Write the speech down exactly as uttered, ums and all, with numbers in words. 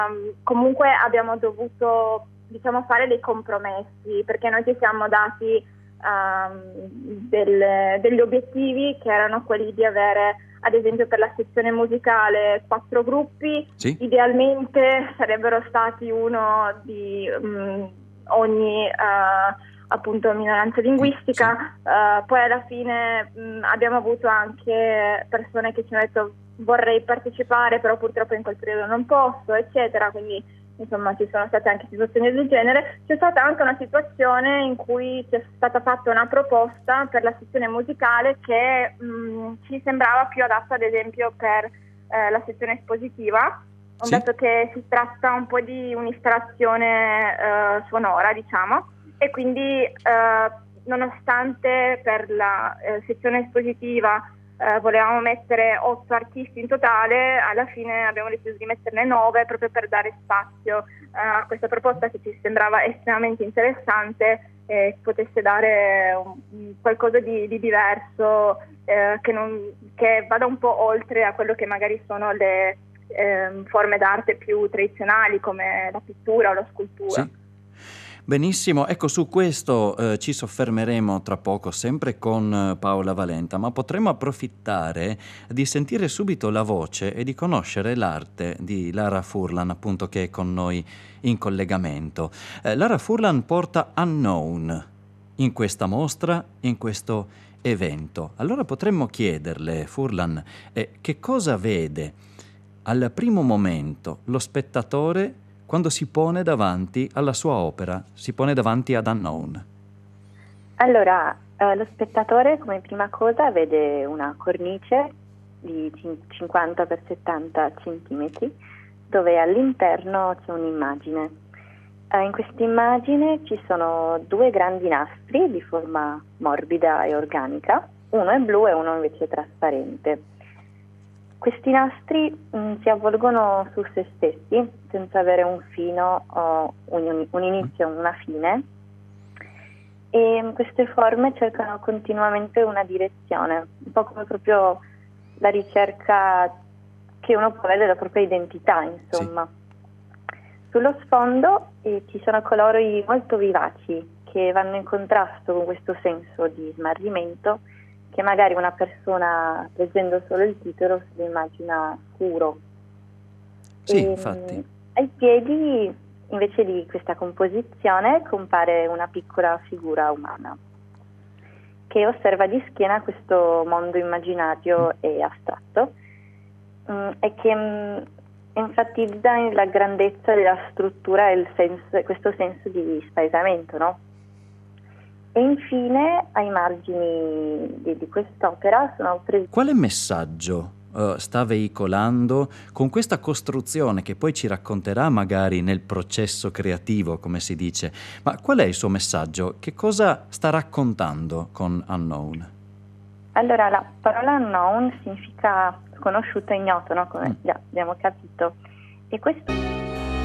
Um, comunque abbiamo dovuto, diciamo, fare dei compromessi, perché noi ci siamo dati um, del, degli obiettivi che erano quelli di avere, ad esempio per la sezione musicale, quattro gruppi, sì. Idealmente sarebbero stati uno di um, ogni uh, appunto minoranza linguistica, sì. uh, poi alla fine um, abbiamo avuto anche persone che ci hanno detto vorrei partecipare, però purtroppo in quel periodo non posso, eccetera, quindi insomma ci sono state anche situazioni del genere. C'è stata anche una situazione in cui ci è stata fatta una proposta per la sezione musicale che mh, ci sembrava più adatta ad esempio per eh, la sezione espositiva, sì. dato che si tratta un po' di un'installazione eh, sonora, diciamo, e quindi eh, nonostante per la eh, sezione espositiva Uh, volevamo mettere otto artisti in totale, alla fine abbiamo deciso di metterne nove proprio per dare spazio uh, a questa proposta che ci sembrava estremamente interessante e potesse dare un, qualcosa di, di diverso uh, che, non, che vada un po' oltre a quello che magari sono le uh, forme d'arte più tradizionali come la pittura o la scultura. Sì. Benissimo, ecco, su questo eh, ci soffermeremo tra poco sempre con eh, Paola Valenta, ma potremo approfittare di sentire subito la voce e di conoscere l'arte di Lara Furlan, appunto, che è con noi in collegamento. Eh, Lara Furlan porta Unknown in questa mostra, in questo evento. Allora potremmo chiederle, Furlan, eh, che cosa vede al primo momento lo spettatore quando si pone davanti alla sua opera, si pone davanti ad Unknown? Allora, eh, lo spettatore come prima cosa vede una cornice di cinquanta per settanta centimetri dove all'interno c'è un'immagine. Eh, in questa immagine ci sono due grandi nastri di forma morbida e organica, uno è blu e uno invece è trasparente. Questi nastri mh, si avvolgono su se stessi senza avere un fino o un, un inizio o una fine, e mh, queste forme cercano continuamente una direzione, un po' come proprio la ricerca che uno può avere della propria identità, insomma. Sì. Sullo sfondo eh, ci sono colori molto vivaci che vanno in contrasto con questo senso di smarrimento che magari una persona, leggendo solo il titolo, si lo immagina scuro. Sì, e, infatti. Ai piedi, invece di questa composizione, compare una piccola figura umana che osserva di schiena questo mondo immaginario e astratto mh, e che mh, enfatizza la grandezza della struttura e il senso, questo senso di spaesamento, no? E infine, ai margini di, di quest'opera sono presenti... Quale messaggio uh, sta veicolando con questa costruzione che poi ci racconterà magari nel processo creativo, come si dice? Ma qual è il suo messaggio? Che cosa sta raccontando con Unknown? Allora, la parola unknown significa sconosciuto, ignoto, no? Come Mm. già abbiamo capito. E questo...